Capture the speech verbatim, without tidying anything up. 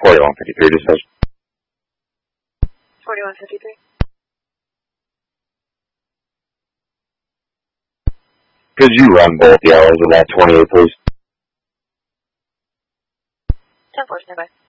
forty-one fifty-three decision. forty-one fifty-three. Could you run both yellows of that twenty-eight, please? ten four, stand by.